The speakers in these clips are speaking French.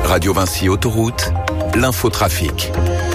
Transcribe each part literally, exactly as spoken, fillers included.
Radio Vinci Autoroute, l'infotrafic.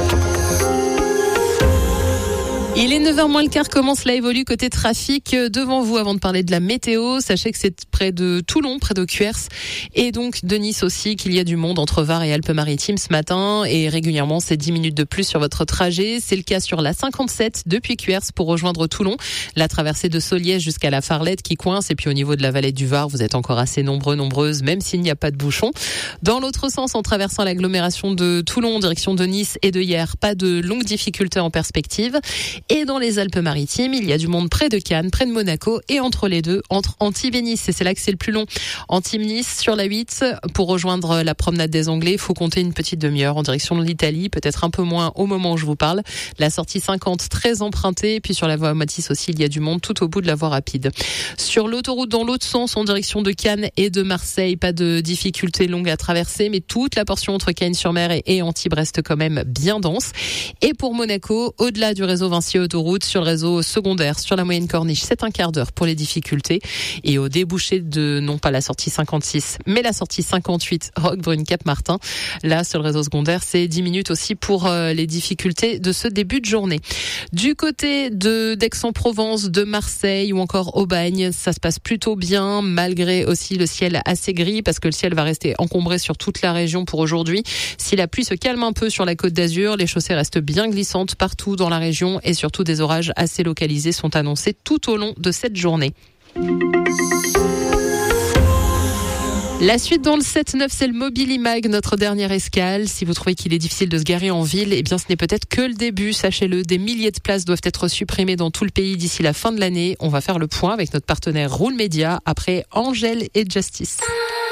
Il est neuf heures moins le quart, comment cela évolue côté trafic devant vous avant de parler de la météo. Sachez que c'est près de Toulon, près de Cuers et donc de Nice aussi qu'il y a du monde entre Var et Alpes-Maritimes ce matin et régulièrement c'est dix minutes de plus sur votre trajet. C'est le cas sur la cinquante-sept depuis Cuers pour rejoindre Toulon. La traversée de Soliège jusqu'à la Farlette qui coince et puis au niveau de la vallée du Var, vous êtes encore assez nombreux, nombreuses même s'il n'y a pas de bouchons. Dans l'autre sens, en traversant l'agglomération de Toulon en direction de Nice et de Hyères, pas de longues difficultés en perspective. Et dans les Alpes-Maritimes, il y a du monde près de Cannes, près de Monaco et entre les deux, entre Antibes et Nice. Et c'est là que c'est le plus long. Antibes-Nice sur la huit, pour rejoindre la promenade des Anglais, il faut compter une petite demi-heure en direction de l'Italie, peut-être un peu moins au moment où je vous parle. La sortie cinquante, très empruntée. Et puis sur la voie Matisse aussi, il y a du monde tout au bout de la voie rapide. Sur l'autoroute dans l'autre sens, en direction de Cannes et de Marseille, pas de difficultés longues à traverser, mais toute la portion entre Cagnes-sur-Mer et Antibes reste quand même bien dense. Et pour Monaco, au-delà du réseau Vinci Autoroute, sur le réseau secondaire, sur la moyenne corniche, c'est un quart d'heure pour les difficultés. Et au débouché de, non pas la sortie cinquante-six, mais la sortie cinquante-huit, Roquebrune-Cap-Martin, là, sur le réseau secondaire, c'est dix minutes aussi pour euh, les difficultés de ce début de journée. Du côté de d'Aix-en-Provence, de Marseille ou encore Aubagne, ça se passe plutôt bien, malgré aussi le ciel assez gris, parce que le ciel va rester encombré sur toute la région pour aujourd'hui. Si la pluie se calme un peu sur la Côte d'Azur, les chaussées restent bien glissantes partout dans la région et surtout des orages assez localisés sont annoncés tout au long de cette journée. La suite dans le sept neuf, c'est le Mobilimag, notre dernière escale. Si vous trouvez qu'il est difficile de se garer en ville, eh bien ce n'est peut-être que le début, sachez-le. Des milliers de places doivent être supprimées dans tout le pays d'ici la fin de l'année. On va faire le point avec notre partenaire Roule Média après Angèle et Justice.